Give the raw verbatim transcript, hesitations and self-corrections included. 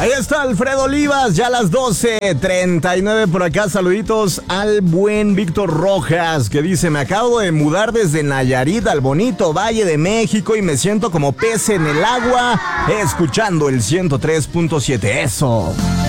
Ahí está Alfredo Olivas, ya a las doce treinta y nueve por acá. Saluditos al buen Víctor Rojas, que dice: me acabo de mudar desde Nayarit al bonito Valle de México y me siento como pez en el agua, escuchando el ciento tres punto siete. Eso.